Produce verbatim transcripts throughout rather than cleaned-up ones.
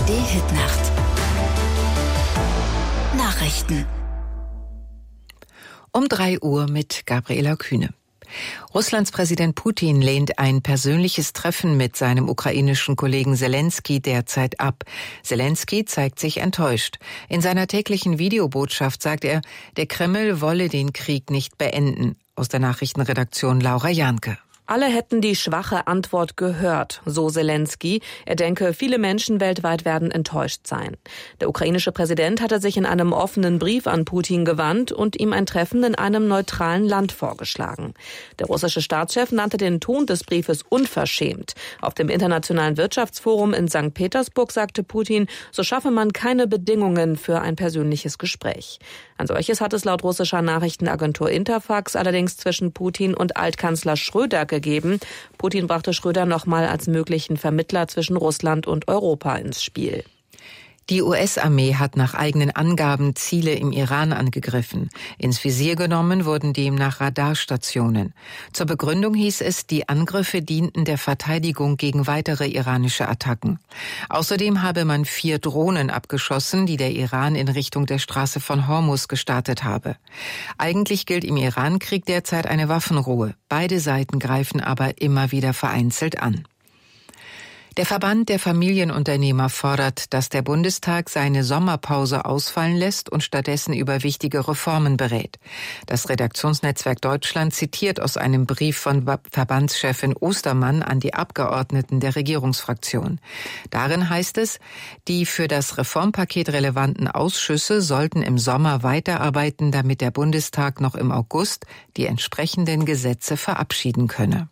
R D-Hitnacht. Nachrichten. Um drei Uhr mit Gabriela Kühne. Russlands Präsident Putin lehnt ein persönliches Treffen mit seinem ukrainischen Kollegen Selenskyj derzeit ab. Selenskyj zeigt sich enttäuscht. In seiner täglichen Videobotschaft sagt er, der Kreml wolle den Krieg nicht beenden. Aus der Nachrichtenredaktion Laura Janke. Alle hätten die schwache Antwort gehört, so Selenskyj. Er denke, viele Menschen weltweit werden enttäuscht sein. Der ukrainische Präsident hatte sich in einem offenen Brief an Putin gewandt und ihm ein Treffen in einem neutralen Land vorgeschlagen. Der russische Staatschef nannte den Ton des Briefes unverschämt. Auf dem Internationalen Wirtschaftsforum in Sankt Petersburg sagte Putin, so schaffe man keine Bedingungen für ein persönliches Gespräch. Ein solches hat es laut russischer Nachrichtenagentur Interfax allerdings zwischen Putin und Altkanzler Schröder gegeben. Putin brachte Schröder nochmal als möglichen Vermittler zwischen Russland und Europa ins Spiel. Die U S-Armee hat nach eigenen Angaben Ziele im Iran angegriffen. Ins Visier genommen wurden demnach Radarstationen. Zur Begründung hieß es, die Angriffe dienten der Verteidigung gegen weitere iranische Attacken. Außerdem habe man vier Drohnen abgeschossen, die der Iran in Richtung der Straße von Hormuz gestartet habe. Eigentlich gilt im Iran-Krieg derzeit eine Waffenruhe. Beide Seiten greifen aber immer wieder vereinzelt an. Der Verband der Familienunternehmer fordert, dass der Bundestag seine Sommerpause ausfallen lässt und stattdessen über wichtige Reformen berät. Das Redaktionsnetzwerk Deutschland zitiert aus einem Brief von Verbandschefin Ostermann an die Abgeordneten der Regierungsfraktion. Darin heißt es, die für das Reformpaket relevanten Ausschüsse sollten im Sommer weiterarbeiten, damit der Bundestag noch im August die entsprechenden Gesetze verabschieden könne.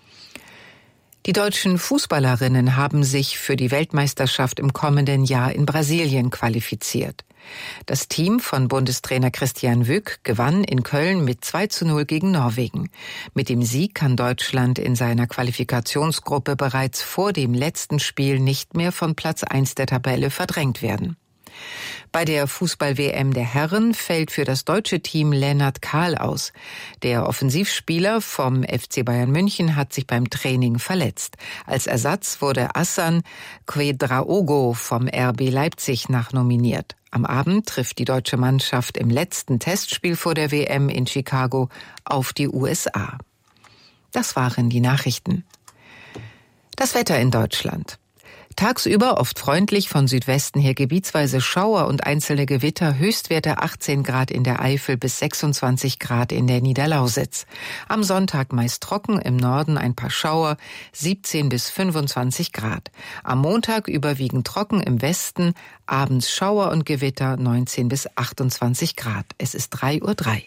Die deutschen Fußballerinnen haben sich für die Weltmeisterschaft im kommenden Jahr in Brasilien qualifiziert. Das Team von Bundestrainer Christian Wück gewann in Köln mit zwei zu null gegen Norwegen. Mit dem Sieg kann Deutschland in seiner Qualifikationsgruppe bereits vor dem letzten Spiel nicht mehr von Platz eins der Tabelle verdrängt werden. Bei der Fußball-W M der Herren fällt für das deutsche Team Lennart Kahl aus. Der Offensivspieler vom F C Bayern München hat sich beim Training verletzt. Als Ersatz wurde Hassan Quedraogo vom R B Leipzig nachnominiert. Am Abend trifft die deutsche Mannschaft im letzten Testspiel vor der W M in Chicago auf die U S A. Das waren die Nachrichten. Das Wetter in Deutschland. Tagsüber oft freundlich, von Südwesten her gebietsweise Schauer und einzelne Gewitter, Höchstwerte achtzehn Grad in der Eifel bis sechsundzwanzig Grad in der Niederlausitz. Am Sonntag meist trocken, im Norden ein paar Schauer, siebzehn bis fünfundzwanzig Grad. Am Montag überwiegend trocken im Westen, abends Schauer und Gewitter, neunzehn bis achtundzwanzig Grad. Es ist drei Uhr drei.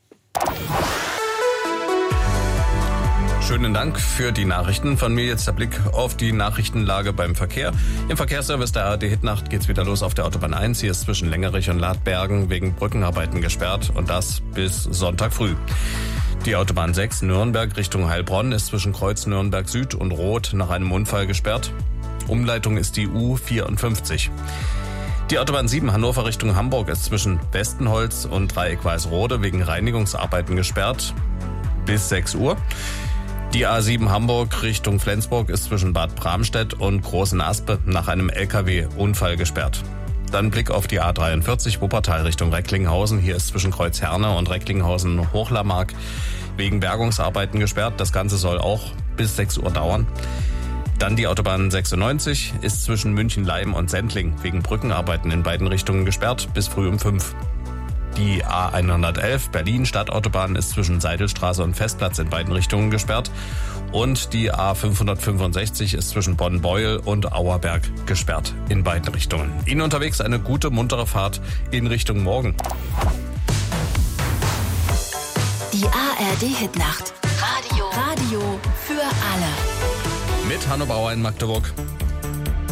Schönen Dank für die Nachrichten. Von mir jetzt der Blick auf die Nachrichtenlage beim Verkehr. Im Verkehrsservice der A R D-Hitnacht geht's wieder los auf der Autobahn eins. Hier ist zwischen Längerich und Ladbergen wegen Brückenarbeiten gesperrt und das bis Sonntag früh. Die Autobahn sechs Nürnberg Richtung Heilbronn ist zwischen Kreuz Nürnberg Süd und Roth nach einem Unfall gesperrt. Umleitung ist die U vierundfünfzig. Die Autobahn sieben Hannover Richtung Hamburg ist zwischen Westenholz und Dreieck Weißrode wegen Reinigungsarbeiten gesperrt bis sechs Uhr. Die A sieben Hamburg Richtung Flensburg ist zwischen Bad Bramstedt und Großen Aspe nach einem L K W-Unfall gesperrt. Dann Blick auf die A dreiundvierzig Wuppertal Richtung Recklinghausen. Hier ist zwischen Kreuzherne und Recklinghausen-Hochlarmark wegen Bergungsarbeiten gesperrt. Das Ganze soll auch bis sechs Uhr dauern. Dann die Autobahn sechsundneunzig ist zwischen München-Leim und Sendling wegen Brückenarbeiten in beiden Richtungen gesperrt bis früh um fünf. Die A hundertelf Berlin Stadtautobahn ist zwischen Seidelstraße und Festplatz in beiden Richtungen gesperrt. Und die A fünfhundertfünfundsechzig ist zwischen Bonn-Beuel und Auerberg gesperrt in beiden Richtungen. Ihnen unterwegs eine gute, muntere Fahrt in Richtung Morgen. Die A R D-Hitnacht. Radio. Radio für alle. Mit Hanno Bauer in Magdeburg.